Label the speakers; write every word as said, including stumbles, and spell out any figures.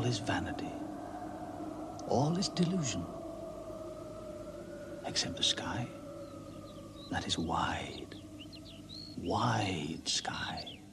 Speaker 1: all is vanity. All is delusion. Except the sky. That is wide, wide sky.